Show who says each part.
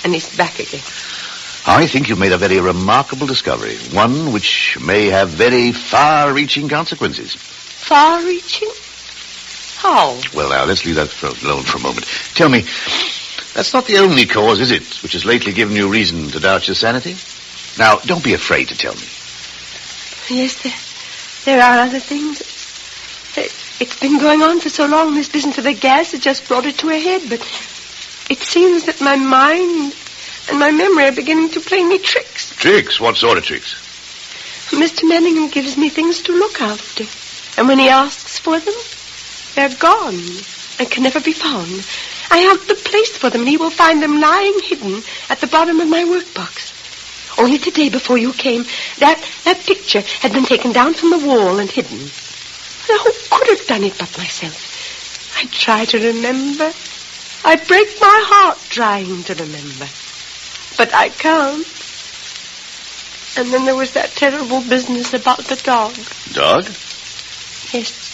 Speaker 1: and he's back again.
Speaker 2: I think you've made a very remarkable discovery. One which may have very far-reaching consequences.
Speaker 1: Far-reaching? How?
Speaker 2: Well, now, let's leave that alone for a moment. Tell me, that's not the only cause, is it, which has lately given you reason to doubt your sanity? Now, don't be afraid to tell me.
Speaker 1: Yes, there are other things. It's been going on for so long, this business of the gas has just brought it to a head, but it seems that my mind and my memory are beginning to play me tricks.
Speaker 2: Tricks? What sort of tricks?
Speaker 1: Mr. Manningham gives me things to look after, and when he asks for them, they're gone and can never be found. I have the place for them, and he will find them lying hidden at the bottom of my workbox. Only today, before you came, that picture had been taken down from the wall and hidden. Who could have done it but myself? I try to remember. I break my heart trying to remember. But I can't. And then there was that terrible business about the dog.
Speaker 2: Dog?
Speaker 1: Yes.